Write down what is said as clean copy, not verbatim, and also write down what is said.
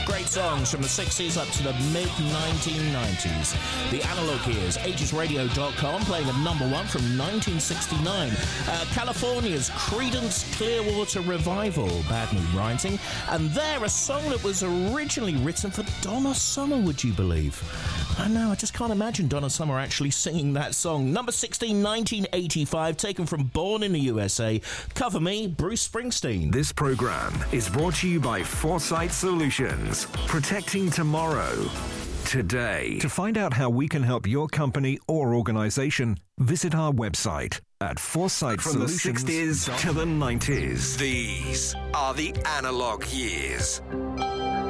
Great songs from the 60s up to the mid-1990s. The Analog Years, agesradio.com, playing at number one from 1969. California's Creedence Clearwater Revival, Bad Mood Rising. And they're a song that was originally written for Donna Summer, would you believe? I know, I just can't imagine Donna Summer actually singing that song. Number 16, 1985, taken from Born in the USA. Cover Me, Bruce Springsteen. This program is brought to you by Foresight Solutions, protecting tomorrow today. To find out how we can help your company or organization, visit our website at Foresight Solutions. From the 60s to the 90s, these are the Analog Years.